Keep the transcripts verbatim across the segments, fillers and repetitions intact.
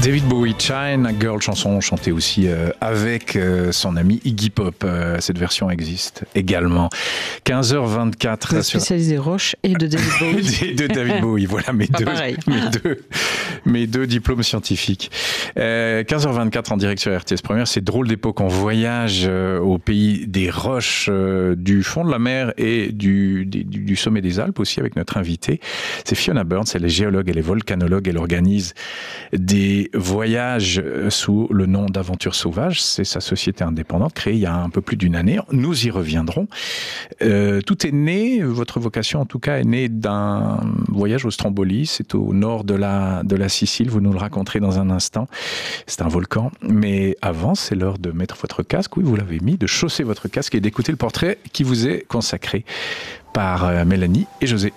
David Bowie, China Girl, chanson chantée aussi euh, avec euh, son ami Iggy Pop. Euh, cette version existe également. quinze heures vingt-quatre. Vous spécialisé sur... Roche et de David Bowie. de David Bowie, voilà mes deux, mes, deux, mes deux diplômes scientifiques. Euh, quinze heures vingt-quatre en direct sur R T S Première. C'est Drôle d'époque. On voyage euh, au pays des roches, euh, du fond de la mer et du, du, du sommet des Alpes aussi avec notre invitée. C'est Fiona Burns, elle est géologue, elle est volcanologue, elle organise des voyages sous le nom d'Aventure Sauvage. C'est sa société indépendante créée il y a un peu plus d'une année. Nous y reviendrons. Euh, tout est né, votre vocation en tout cas est née d'un voyage au Stromboli. C'est au nord de la, de la Sicile. Vous nous le raconterez dans un instant. C'est un volcan. Mais avant, c'est l'heure de mettre votre casque. Oui, vous l'avez mis, de chausser votre casque et d'écouter le portrait qui vous est consacré par Mélanie et José.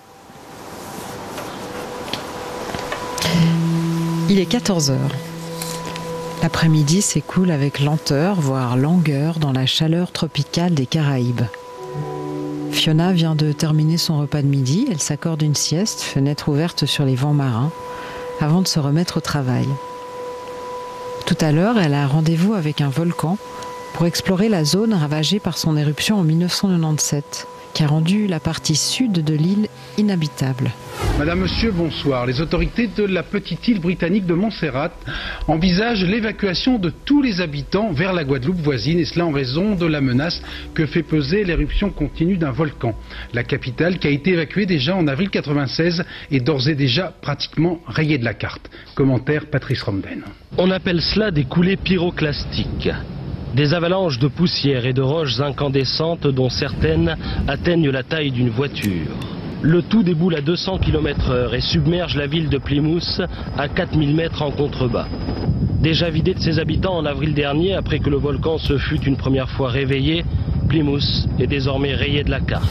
Il est quatorze heures. L'après-midi s'écoule avec lenteur, voire langueur, dans la chaleur tropicale des Caraïbes. Fiona vient de terminer son repas de midi. Elle s'accorde une sieste, fenêtre ouverte sur les vents marins, avant de se remettre au travail. Tout à l'heure, elle a rendez-vous avec un volcan pour explorer la zone ravagée par son éruption en dix-neuf cent quatre-vingt-dix-sept, qui a rendu la partie sud de l'île inhabitable. Madame, Monsieur, bonsoir. Les autorités de la petite île britannique de Montserrat envisagent l'évacuation de tous les habitants vers la Guadeloupe voisine, et cela en raison de la menace que fait peser l'éruption continue d'un volcan. La capitale, qui a été évacuée déjà en avril quatre-vingt-seize, est d'ores et déjà pratiquement rayée de la carte. Commentaire Patrice Romden. On appelle cela des coulées pyroclastiques. Des avalanches de poussière et de roches incandescentes dont certaines atteignent la taille d'une voiture. Le tout déboule à deux cents kilomètres heure et submerge la ville de Plymouth à quatre mille mètres en contrebas. Déjà vidée de ses habitants en avril dernier, après que le volcan se fût une première fois réveillé, Plymouth est désormais rayé de la carte.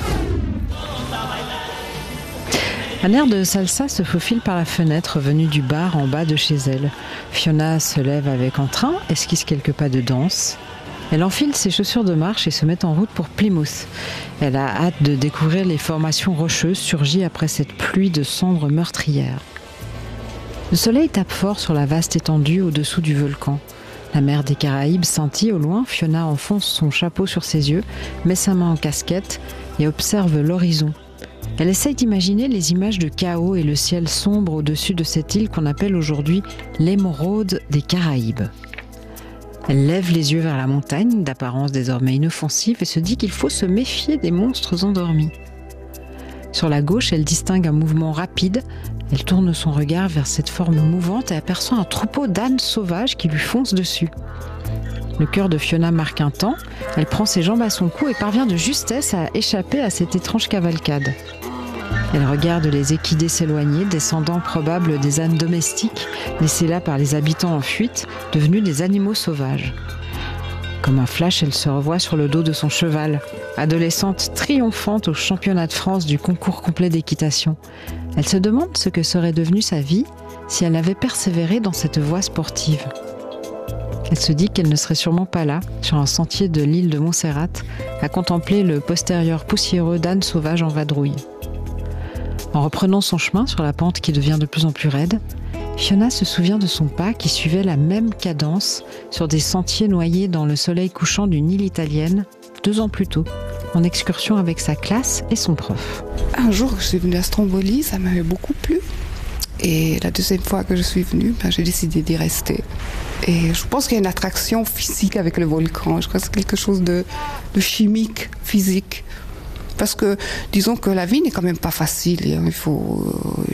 Un air de salsa se faufile par la fenêtre venue du bar en bas de chez elle. Fiona se lève avec entrain, esquisse quelques pas de danse. Elle enfile ses chaussures de marche et se met en route pour Plymouth. Elle a hâte de découvrir les formations rocheuses surgies après cette pluie de cendres meurtrières. Le soleil tape fort sur la vaste étendue au-dessous du volcan. La mer des Caraïbes scintille au loin. Fiona enfonce son chapeau sur ses yeux, met sa main en casquette et observe l'horizon. Elle essaye d'imaginer les images de chaos et le ciel sombre au-dessus de cette île qu'on appelle aujourd'hui l'émeraude des Caraïbes. Elle lève les yeux vers la montagne, d'apparence désormais inoffensive, et se dit qu'il faut se méfier des monstres endormis. Sur la gauche, elle distingue un mouvement rapide. Elle tourne son regard vers cette forme mouvante et aperçoit un troupeau d'ânes sauvages qui lui foncent dessus. Le cœur de Fiona marque un temps. Elle prend ses jambes à son cou et parvient de justesse à échapper à cette étrange cavalcade. Elle regarde les équidés s'éloigner, descendants probables des ânes domestiques, laissés là par les habitants en fuite, devenus des animaux sauvages. Comme un flash, elle se revoit sur le dos de son cheval, adolescente triomphante au championnat de France du concours complet d'équitation. Elle se demande ce que serait devenue sa vie si elle avait persévéré dans cette voie sportive. Elle se dit qu'elle ne serait sûrement pas là, sur un sentier de l'île de Montserrat, à contempler le postérieur poussiéreux d'ânes sauvages en vadrouille. En reprenant son chemin sur la pente qui devient de plus en plus raide, Fiona se souvient de son pas qui suivait la même cadence sur des sentiers noyés dans le soleil couchant d'une île italienne, deux ans plus tôt, en excursion avec sa classe et son prof. Un jour, je suis venue à Stromboli, ça m'avait beaucoup plu. Et la deuxième fois que je suis venue, ben, j'ai décidé d'y rester. Et je pense qu'il y a une attraction physique avec le volcan. Je crois que c'est quelque chose de, de chimique, physique. Parce que, disons que la vie n'est quand même pas facile. Il faut,